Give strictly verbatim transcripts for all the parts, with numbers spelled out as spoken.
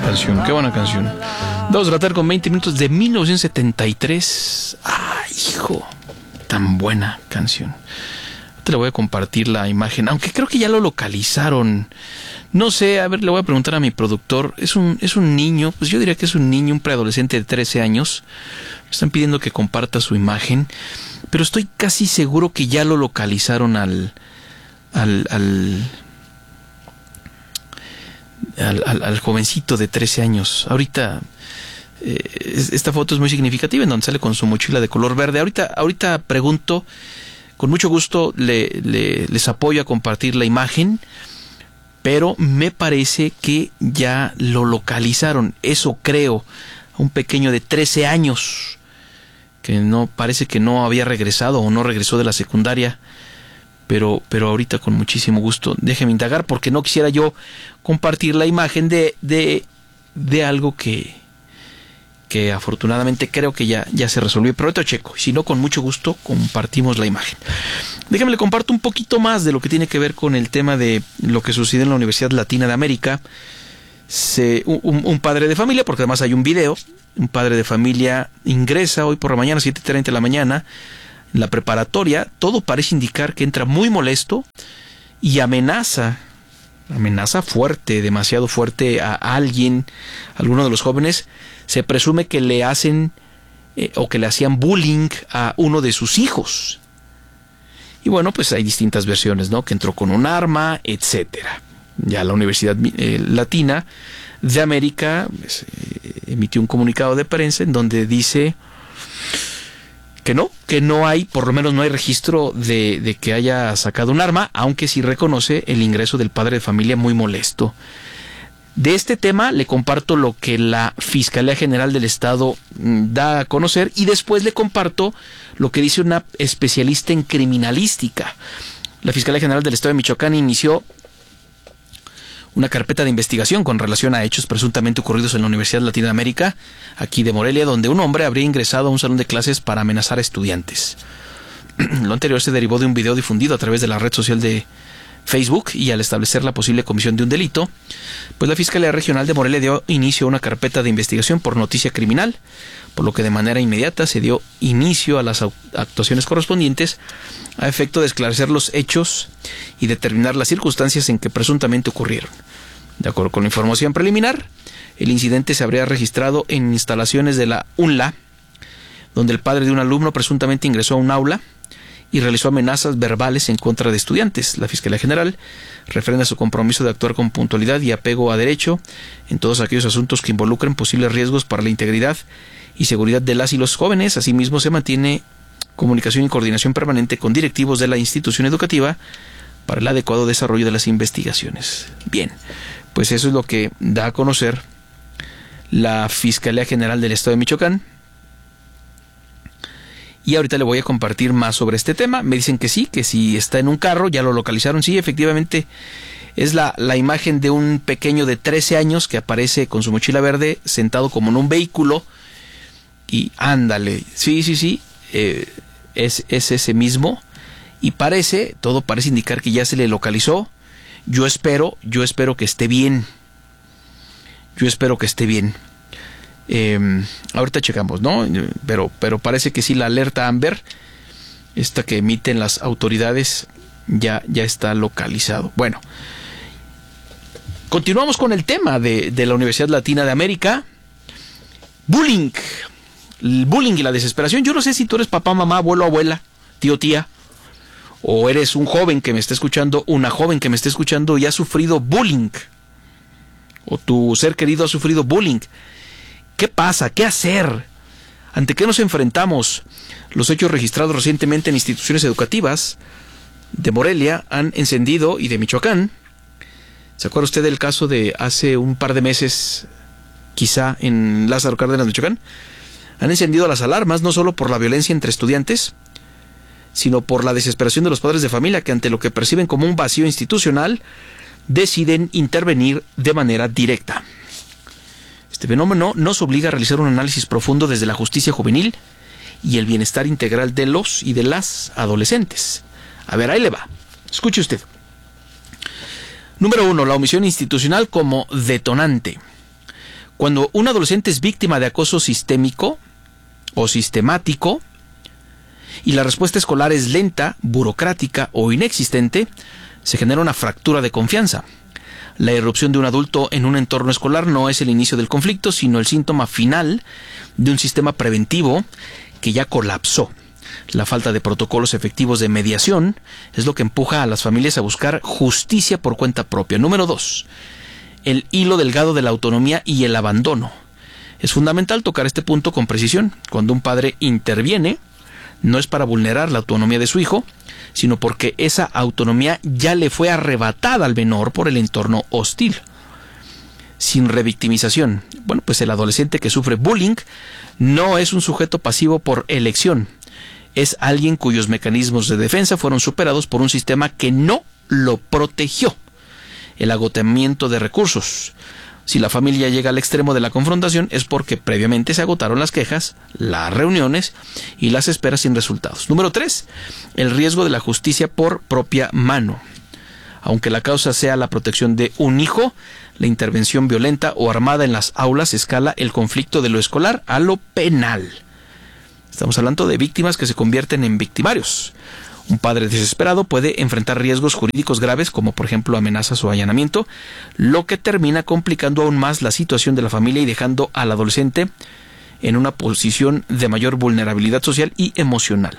canción, qué buena canción. Vamos a tratar con veinte minutos de mil novecientos setenta y tres. ¡Ay, hijo! Tan buena canción. Te le voy a compartir la imagen, aunque creo que ya lo localizaron. No sé, a ver, le voy a preguntar a mi productor. Es un, es un niño, pues yo diría que es un niño, un preadolescente de trece años. Me están pidiendo que comparta su imagen, pero estoy casi seguro que ya lo localizaron al... al... al Al, al, al jovencito de trece años. Ahorita eh, esta foto es muy significativa, en donde sale con su mochila de color verde. Ahorita, ahorita pregunto, con mucho gusto le, le, les apoyo a compartir la imagen, pero me parece que ya lo localizaron. Eso creo. Un pequeño de trece años que no parece que no había regresado o no regresó de la secundaria. Pero, pero ahorita con muchísimo gusto déjeme indagar, porque no quisiera yo compartir la imagen de, de, de algo que, que afortunadamente creo que ya, ya se resolvió. Pero ahorita checo, si no, con mucho gusto compartimos la imagen. Déjame le comparto un poquito más de lo que tiene que ver con el tema de lo que sucede en la Universidad Latina de América. Se, un, un padre de familia, porque además hay un video, un padre de familia ingresa hoy por la mañana, siete treinta de la mañana, en la preparatoria. Todo parece indicar que entra muy molesto y amenaza, amenaza fuerte, demasiado fuerte a alguien, a alguno de los jóvenes. Se presume que le hacen eh, o que le hacían bullying a uno de sus hijos. Y bueno, pues hay distintas versiones, ¿no? Que entró con un arma, etcétera. Ya la Universidad eh, Latina de América pues, eh, emitió un comunicado de prensa en donde dice que no, que no hay, por lo menos no hay registro de, de que haya sacado un arma, aunque sí reconoce el ingreso del padre de familia muy molesto. De este tema le comparto lo que la Fiscalía General del Estado da a conocer y después le comparto lo que dice una especialista en criminalística. La Fiscalía General del Estado de Michoacán inició una carpeta de investigación con relación a hechos presuntamente ocurridos en la Universidad Latina de América, aquí de Morelia, donde un hombre habría ingresado a un salón de clases para amenazar a estudiantes. Lo anterior se derivó de un video difundido a través de la red social de Facebook, y al establecer la posible comisión de un delito, pues la Fiscalía Regional de Morelia dio inicio a una carpeta de investigación por noticia criminal, por lo que de manera inmediata se dio inicio a las actuaciones correspondientes a efecto de esclarecer los hechos y determinar las circunstancias en que presuntamente ocurrieron. De acuerdo con la información preliminar, el incidente se habría registrado en instalaciones de la U N L A, donde el padre de un alumno presuntamente ingresó a un aula y realizó amenazas verbales en contra de estudiantes. La Fiscalía General refrenda su compromiso de actuar con puntualidad y apego a derecho en todos aquellos asuntos que involucren posibles riesgos para la integridad y seguridad de las y los jóvenes. Asimismo, se mantiene comunicación y coordinación permanente con directivos de la institución educativa para el adecuado desarrollo de las investigaciones. Bien, pues eso es lo que da a conocer la Fiscalía General del Estado de Michoacán. Y ahorita le voy a compartir más sobre este tema. Me dicen que sí, que si está en un carro, ya lo localizaron. Sí, efectivamente, es la, la imagen de un pequeño de trece años que aparece con su mochila verde, sentado como en un vehículo. Y ándale, sí, sí, sí, eh, es, es ese mismo. Y parece, todo parece indicar que ya se le localizó. Yo espero, yo espero que esté bien. Yo espero que esté bien. Eh, ahorita checamos, ¿no? Pero, pero parece que sí, la alerta Amber, esta que emiten las autoridades, ya, ya está localizado. Bueno, continuamos con el tema de, de la Universidad Latina de América. Bullying. El bullying y la desesperación. Yo no sé si tú eres papá, mamá, abuelo, abuela, tío, tía, o eres un joven que me está escuchando, una joven que me está escuchando y ha sufrido bullying, o tu ser querido ha sufrido bullying. ¿Qué pasa? ¿Qué hacer? ¿Ante qué nos enfrentamos? Los hechos registrados recientemente en instituciones educativas de Morelia han encendido, y de Michoacán. ¿Se acuerda usted del caso de hace un par de meses, quizá en Lázaro Cárdenas, Michoacán? Han encendido las alarmas no solo por la violencia entre estudiantes, sino por la desesperación de los padres de familia que, ante lo que perciben como un vacío institucional, deciden intervenir de manera directa. Este fenómeno nos obliga a realizar un análisis profundo desde la justicia juvenil y el bienestar integral de los y de las adolescentes. A ver, ahí le va. Escuche usted. Número uno, la omisión institucional como detonante. Cuando un adolescente es víctima de acoso sistémico o sistemático y la respuesta escolar es lenta, burocrática o inexistente, se genera una fractura de confianza. La irrupción de un adulto en un entorno escolar no es el inicio del conflicto, sino el síntoma final de un sistema preventivo que ya colapsó. La falta de protocolos efectivos de mediación es lo que empuja a las familias a buscar justicia por cuenta propia. Número dos. El hilo delgado de la autonomía y el abandono. Es fundamental tocar este punto con precisión. Cuando un padre interviene, no es para vulnerar la autonomía de su hijo, sino porque esa autonomía ya le fue arrebatada al menor por el entorno hostil. Sin revictimización. Bueno, pues el adolescente que sufre bullying no es un sujeto pasivo por elección. Es alguien cuyos mecanismos de defensa fueron superados por un sistema que no lo protegió. El agotamiento de recursos. Si la familia llega al extremo de la confrontación es porque previamente se agotaron las quejas, las reuniones y las esperas sin resultados. Número tres. El riesgo de la justicia por propia mano. Aunque la causa sea la protección de un hijo, la intervención violenta o armada en las aulas escala el conflicto de lo escolar a lo penal. Estamos hablando de víctimas que se convierten en victimarios. Un padre desesperado puede enfrentar riesgos jurídicos graves, como por ejemplo amenazas o allanamiento, lo que termina complicando aún más la situación de la familia y dejando al adolescente en una posición de mayor vulnerabilidad social y emocional.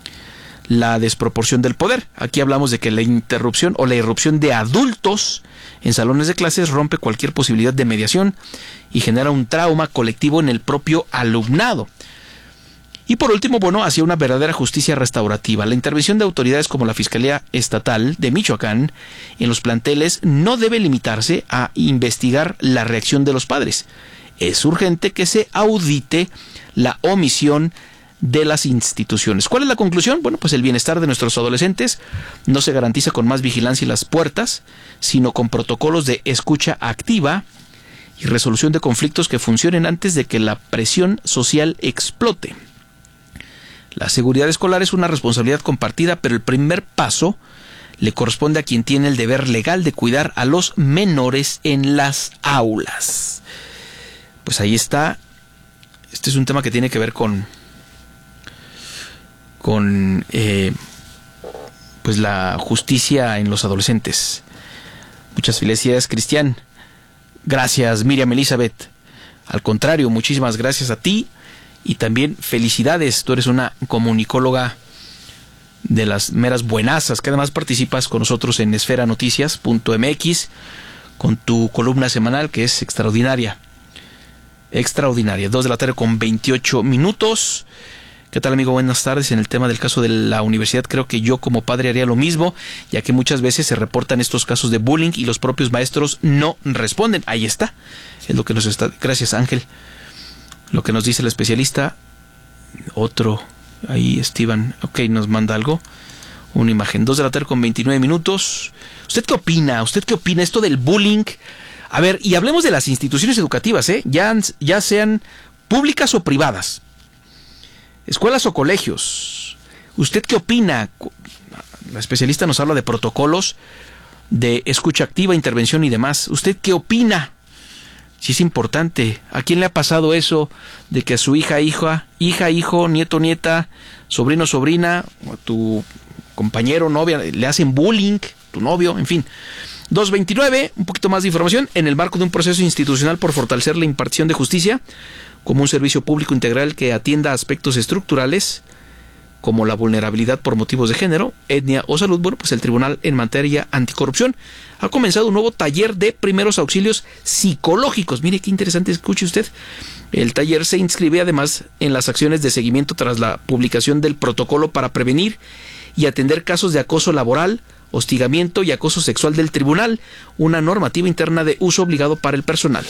La desproporción del poder. Aquí hablamos de que la interrupción o la irrupción de adultos en salones de clases rompe cualquier posibilidad de mediación y genera un trauma colectivo en el propio alumnado. Y por último, bueno, hacia una verdadera justicia restaurativa. La intervención de autoridades como la Fiscalía Estatal de Michoacán en los planteles no debe limitarse a investigar la reacción de los padres. Es urgente que se audite la omisión de las instituciones. ¿Cuál es la conclusión? Bueno, pues el bienestar de nuestros adolescentes no se garantiza con más vigilancia en las puertas, sino con protocolos de escucha activa y resolución de conflictos que funcionen antes de que la presión social explote. La seguridad escolar es una responsabilidad compartida, pero el primer paso le corresponde a quien tiene el deber legal de cuidar a los menores en las aulas. Pues ahí está. Este es un tema que tiene que ver con, con eh, pues la justicia en los adolescentes. Muchas felicidades, Cristian. Gracias, Miriam Elizabeth. Al contrario, muchísimas gracias a ti. Y también felicidades, tú eres una comunicóloga de las meras buenazas, que además participas con nosotros en esfera noticias punto m x con tu columna semanal que es extraordinaria. Extraordinaria. Dos de la tarde con veintiocho minutos. ¿Qué tal, amigo? Buenas tardes. En el tema del caso de la universidad, creo que yo como padre haría lo mismo, ya que muchas veces se reportan estos casos de bullying y los propios maestros no responden. Ahí está. Es lo que nos está... Gracias, Ángel. Lo que nos dice el especialista. Otro, ahí Esteban, ok, nos manda algo, una imagen. Dos de la tarde con veintinueve minutos. ¿Usted qué opina? ¿Usted qué opina esto del bullying? A ver, y hablemos de las instituciones educativas, ¿eh? Ya, ya sean públicas o privadas, escuelas o colegios. ¿Usted qué opina? La especialista nos habla de protocolos de escucha activa, intervención y demás. ¿Usted qué opina? Si es importante. ¿A quién le ha pasado eso de que a su hija, hija, hija, hijo, nieto, nieta, sobrino, sobrina, o a tu compañero, novia, le hacen bullying, tu novio, en fin? dos veintinueve, un poquito más de información. En el marco de un proceso institucional por fortalecer la impartición de justicia como un servicio público integral que atienda aspectos estructurales como la vulnerabilidad por motivos de género, etnia o salud, bueno, pues el Tribunal en materia anticorrupción ha comenzado un nuevo taller de primeros auxilios psicológicos. Mire qué interesante, escuche usted. El taller se inscribe además en las acciones de seguimiento tras la publicación del protocolo para prevenir y atender casos de acoso laboral, hostigamiento y acoso sexual del tribunal, una normativa interna de uso obligado para el personal.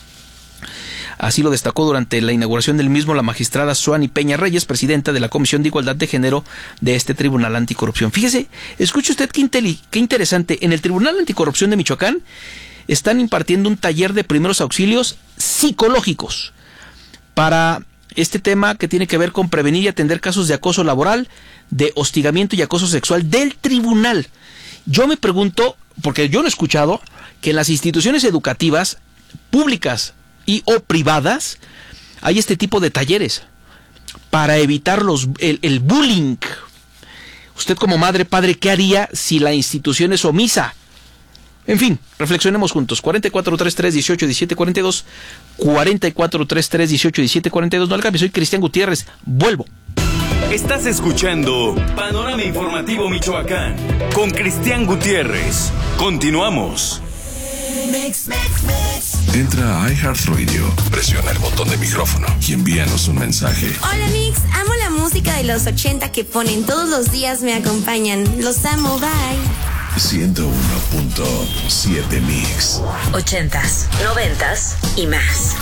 Así lo destacó durante la inauguración del mismo la magistrada Suani Peña Reyes, presidenta de la Comisión de Igualdad de Género de este Tribunal Anticorrupción. Fíjese, escuche usted qué, qué interesante. En el Tribunal Anticorrupción de Michoacán están impartiendo un taller de primeros auxilios psicológicos para este tema que tiene que ver con prevenir y atender casos de acoso laboral, de hostigamiento y acoso sexual del tribunal. Yo me pregunto, porque yo no he escuchado que en las instituciones educativas públicas y o privadas, hay este tipo de talleres para evitar los, el, el bullying. Usted como madre, padre, ¿qué haría si la institución es omisa? En fin, reflexionemos juntos. cuarenta y cuatro, treinta y tres, dieciocho, diecisiete, cuarenta y dos. cuarenta y cuatro, treinta y tres, dieciocho, diecisiete, cuarenta y dos. No le cambie, soy Cristian Gutiérrez. Vuelvo. Estás escuchando Panorama Informativo Michoacán con Cristian Gutiérrez. Continuamos. Mix, mix, mix. Entra a iHeartRadio, presiona el botón de micrófono y envíanos un mensaje. Hola Mix, amo la música de los ochenta que ponen todos los días, me acompañan. Los amo, bye. ciento uno punto siete Mix. Ochentas, noventas y más.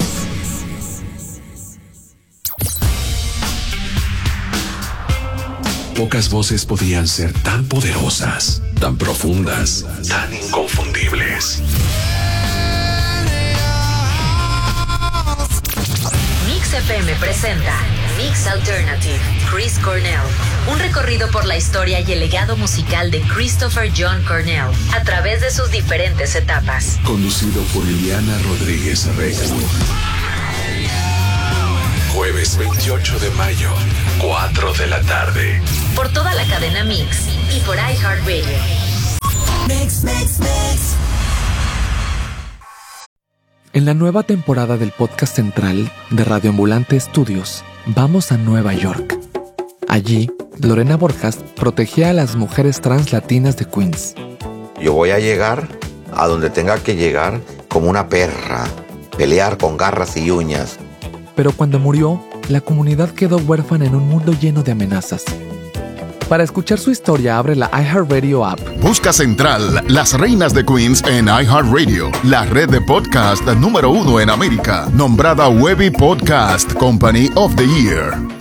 Pocas voces podrían ser tan poderosas, tan profundas, tan inconfundibles. Mix F M presenta Mix Alternative, Chris Cornell. Un recorrido por la historia y el legado musical de Christopher John Cornell a través de sus diferentes etapas. Conducido por Liliana Rodríguez Reyes. Jueves veintiocho de mayo, cuatro de la tarde. Por toda la cadena Mix y por iHeartRadio. Mix, mix, mix. En la nueva temporada del podcast central de Radio Ambulante Studios, vamos a Nueva York. Allí, Lorena Borjas protegía a las mujeres trans latinas de Queens. Yo voy a llegar a donde tenga que llegar como una perra, pelear con garras y uñas. Pero cuando murió, la comunidad quedó huérfana en un mundo lleno de amenazas. Para escuchar su historia, abre la iHeartRadio app. Busca Central, Las Reinas de Queens en iHeartRadio, la red de podcast número uno en América, nombrada Webby Podcast Company of the Year.